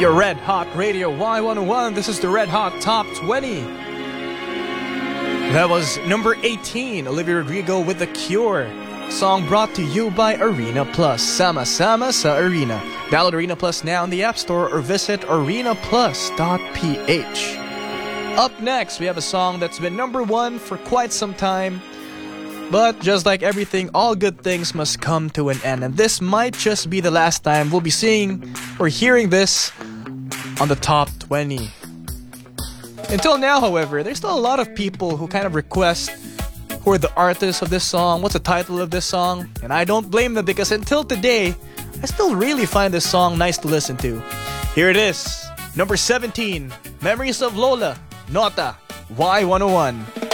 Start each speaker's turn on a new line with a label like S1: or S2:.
S1: Your Red Hot Radio Y101. This is the Red Hot Top 20. That was number 18, Olivia Rodrigo with The Cure. Song brought to you by Arena Plus. Sama Sama sa Arena. Download Arena Plus now in the App Store or visit arenaplus.ph. Up next, we have a song that's been number 1 for quite some time. But just like everything, all good things must come to an end. And this might just be the last time we'll be seeing or hearing this on the top 20. Until now, however, there's still a lot of people who kind of request who are the artists of this song, what's the title of this song, and I don't blame them because until today, I still really find this song nice to listen to. Here it is, number 17, Memories of Lola, Nota, Y101.